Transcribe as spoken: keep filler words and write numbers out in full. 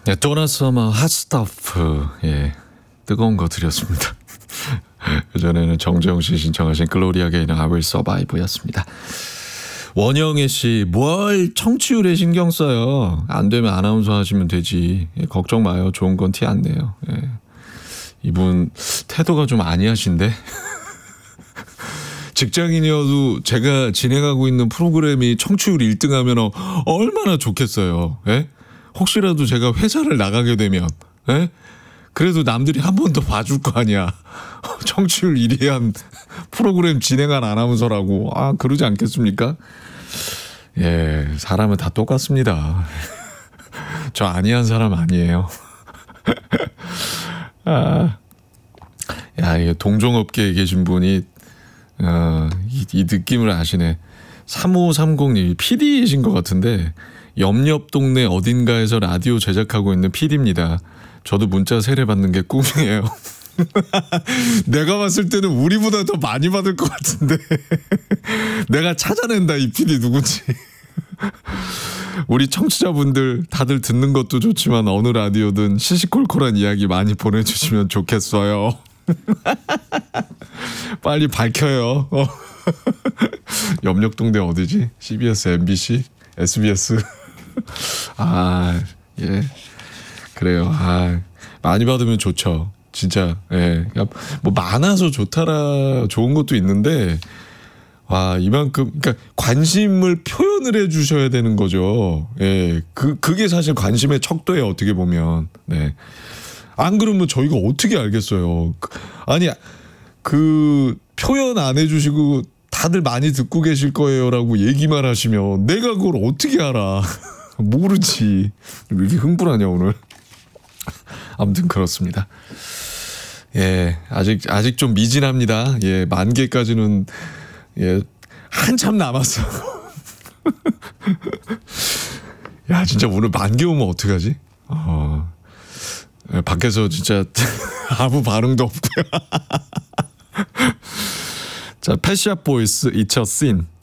네, 도나 서머 핫스타프. 예, 뜨거운 거 드렸습니다. 그전에는 정재영 씨 신청하신 글로리아 게이너 I Will Survive였습니다. 원영애 씨, 뭘 청취율에 신경 써요. 안 되면 아나운서 하시면 되지. 예, 걱정 마요. 좋은 건 티 안 내요. 예. 이분 태도가 좀 아니하신데. 직장인이어도 제가 진행하고 있는 프로그램이 청취율 일 등 하면 얼마나 좋겠어요. 예? 혹시라도 제가 회사를 나가게 되면, 예? 그래도 남들이 한 번 더 봐줄 거 아니야. 청취율 일 위 한 프로그램 진행한 아나운서라고. 아, 그러지 않겠습니까? 예, 사람은 다 똑같습니다. 저 아니한 사람 아니에요. 아, 야, 이게 동종업계에 계신 분이 어, 이, 이 느낌을 아시네. 삼오삼공님이 피디이신 것 같은데 옆옆 동네 어딘가에서 라디오 제작하고 있는 피디입니다. 저도 문자 세례 받는 게 꿈이에요. 내가 봤을 때는 우리보다 더 많이 받을 것 같은데. 내가 찾아낸다, 이 피디 누군지. 우리 청취자분들 다들 듣는 것도 좋지만 어느 라디오든 시시콜콜한 이야기 많이 보내주시면 좋겠어요. 빨리 밝혀요. 어. 옆옆동네 어디지? 씨비에스, 엠비씨, 에스비에스. 아, 예, 그래요. 아, 많이 받으면 좋죠. 진짜. 예, 뭐 많아서 좋다라 좋은 것도 있는데, 와, 이만큼, 그러니까 관심을 표현을 해주셔야 되는 거죠. 예, 그 그게 사실 관심의 척도예요. 어떻게 보면. 네. 안 그러면 저희가 어떻게 알겠어요. 아니, 그 표현 안 해주시고 다들 많이 듣고 계실 거예요라고 얘기만 하시면 내가 그걸 어떻게 알아. 모르지. 왜 이렇게 흥분하냐 오늘. 아무튼 그렇습니다. 예, 아직 아직 좀 미진합니다. 예, 만 개까지는 예 한참 남았어. 야, 진짜 오늘 만 개 오면 어떡하지? 어. 밖에서 진짜 아무 반응도 없고요. 자, 패시아 보이스 이처 씬.